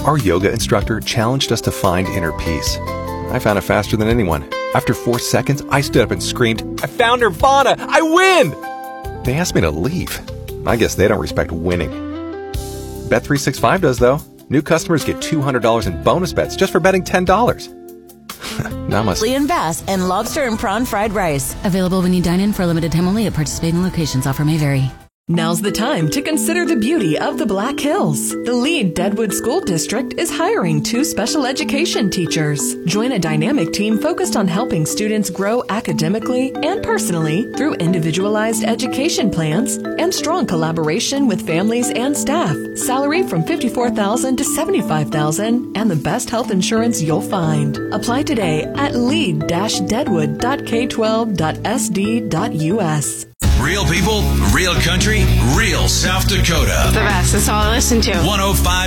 Our yoga instructor challenged us to find inner peace. I found it faster than anyone. After 4 seconds, I stood up and screamed, "I found Nirvana! I win!" They asked me to leave. I guess they don't respect winning. Bet365 does, though. New customers get $200 in bonus bets just for betting $10. Namaste. And Bass and lobster and prawn fried rice. Available when you dine in for a limited time only at participating locations. Offer may vary. Now's the time to consider the beauty of the Black Hills. The Lead Deadwood School District is hiring 2 special education teachers. Join a dynamic team focused on helping students grow academically and personally through individualized education plans and strong collaboration with families and staff. Salary from $54,000 to $75,000 and the best health insurance you'll find. Apply today at lead-deadwood.k12.sd.us. Real people, real country, real South Dakota. The best. That's all I listen to. 105.